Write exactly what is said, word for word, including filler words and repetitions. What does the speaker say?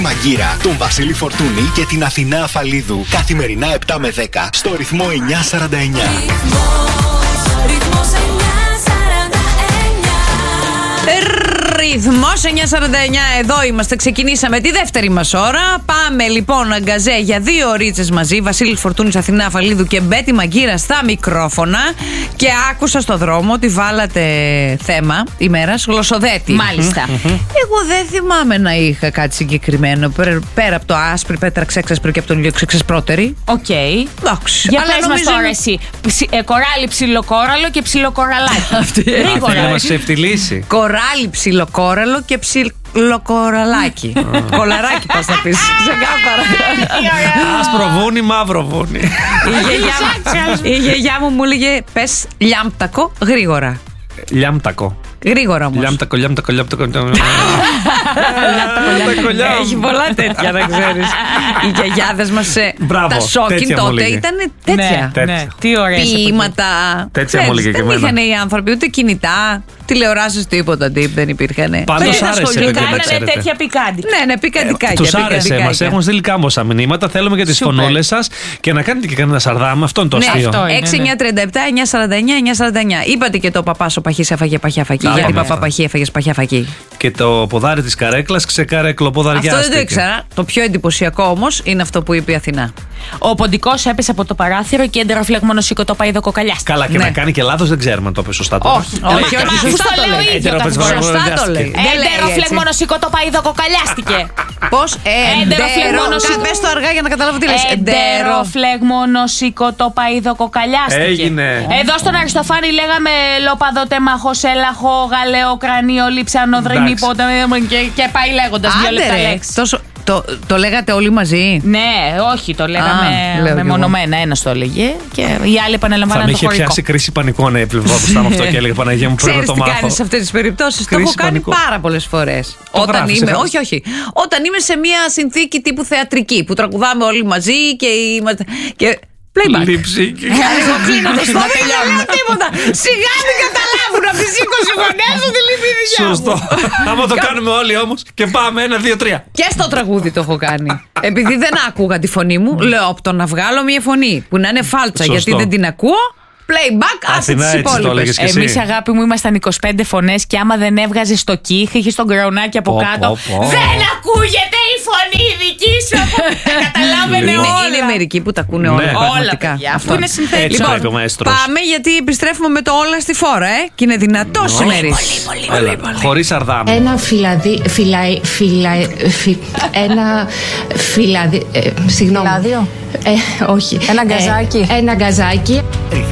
Μαγκύρα, τον Βασίλη Φορτούνη και την Αθηνά Αφαλίδου. Καθημερινά επτά με δέκα στο ρυθμό εννιακόσια σαράντα εννιά. Ρυθμός εννιακόσια σαράντα εννιά, εδώ είμαστε. Ξεκινήσαμε τη δεύτερη μας ώρα. Πάμε λοιπόν αγκαζέ για δύο ωρίτσες μαζί. Βασίλης Φορτούνης, Αθηνά Αφαλίδου και Μπέτη Μαγκύρα στα μικρόφωνα. Και άκουσα στο δρόμο ότι βάλατε θέμα ημέρας γλωσσοδέτη. Μάλιστα. Εγώ δεν θυμάμαι να είχα κάτι συγκεκριμένο πέρα από το άσπρη πέτρα ξέξασπρη και από τον ήλιο ξεξασπρότερη. Οκ. Εντάξει. Για Αλλά πες μας νομίζω... τώρα εσύ. Ψι, ε, κοράλι ψιλοκόραλο και ψιλοκοραλάκι. Θέλει να μας ευτυλίσει. Κοράλι ψιλοκόραλο και ψιλοκοραλάκι. Κολαράκι πας να πεις. Ξεκάθαρα. Άσπρο βούνι, μαύρο βούνι. Η γιαγιά μου μου έλεγε πες λιάμπτακο γρήγορα. Λιάμπτακο. Γρήγορα όμως. Λιάμπτακο, λιάμπτακο, λιάμπτακο. Έχει πολλά τέτοια, δεν ξέρεις. Οι γιαγιάδες μας, τα σόκιν τότε ήταν τέτοια. Τι ωραία. Ποίηματα. Τέτοια μου έλεγε και εμένα. Δεν είχαν οι άνθρωποι ούτε κινητά, τηλεοράσεις, τίποτα τύπ δεν υπήρχαν. Πάντως άρεσε. Και κάνανε τέτοια πικάντικα. Ναι, ναι, πικαντικάκια. Τους άρεσε, μας έχουν στείλει κάμποσα μηνύματα. Θέλουμε και τις φωνόλες σας και να κάνετε και κανένα σαρδάμ. Αυτό είναι το αστείο. έξι εννιά τριάντα επτά εννιακόσια σαράντα εννιά εννιακόσια σαράντα εννιά. Είπατε και το παπάς ο παχής έφαγε παχιά φακή. Γιατί παπά παχή έφαγε παχιά φακή. Και το ποδάρι της καρέκλας ξεκαρέκλο-ποδαριάστηκε. Αυτό δεν το ήξερα. Το πιο εντυπωσιακό όμως είναι αυτό που είπε η Αθηνά. Ο ποντικός έπεσε από το παράθυρο και εντεροφλεγμόνο σηκωτόπαιδο κοκαλιάστηκε. Καλά, και Ναι. να κάνει και λάθος δεν ξέρουμε αν το είπε σωστά τώρα. Όχι, όχι, όχι, σωστά το λέει. Σωστά το λέει. Εντεροφλεγμόνο σηκωτόπαιδο κοκαλιάστηκε. Πώς? Εντεροφλεγμόνο. Πες το αργά για να καταλάβω τι λες. Εντεροφλεγμόνο σηκωτόπαιδο κοκαλιάστηκε. Έγινε. Εδώ στον Αριστοφάνη λέγαμε λοπαδοτέμαχο, έλαχο, γαλαίο, κρανίο, λείψανο, δρυμή, πότε και πάει λέγοντας δύο λεπτά λέξεις. Το, το λέγατε όλοι μαζί? Ναι, όχι, το λέγαμε μεμονωμένα. Ένα το έλεγε και οι άλλοι επαναλαμβάναν το χωρικό. Θα με είχε πιάσει κρίση πανικού να επιβόβουσαν αυτό και έλεγε Παναγία μου, πρέπει να το μάθω. Ξέρεις τι κάνεις σε αυτές τις περιπτώσεις? Το έχω κάνει πάρα πολλές φορές. Όταν είμαι, όχι, όχι. Όταν είμαι σε μια συνθήκη τύπου θεατρική που τραγουδάμε όλοι μαζί και. και playback. Λείψη. Εγώ κλείνω το στόμα, δεν λέω τίποτα. Σιγά μην καταλάβουν από τις είκοσι φωνές ότι λείπει η δικιά μου. Σωστό. Άμα το κάνουμε όλοι όμως και πάμε ένα, δύο, τρία. Και στο τραγούδι το έχω κάνει. Επειδή δεν άκουγα τη φωνή μου, λέω από το να βγάλω μια φωνή που να είναι φάλτσα γιατί δεν την ακούω. Playback, άσε τις υπόλοιπες. Εμείς, αγάπη μου, ήμασταν είκοσι πέντε φωνές και άμα δεν έβγαζες το κύχ, είχες τον κραουνάκι από κάτω. Δεν ακούγεται η φωνή δική σου. Καταλάβαινε όλα. Είναι μερικοί που τα ακούνε όλα. Πραγματικά. Αυτό είναι συνθέτικο. Πάμε γιατί επιστρέφουμε με το όλα στη φόρα, ε. Και είναι δυνατό σήμερα. Χωρίς αρδάμ. Ένα φυλαδί. Φυλαϊ. Φυλαϊ. Ένα φυλαδί. Συγγνώμη. Φυλάδιο. Ε, όχι. Ένα γκαζάκι. Ένα γκαζάκι.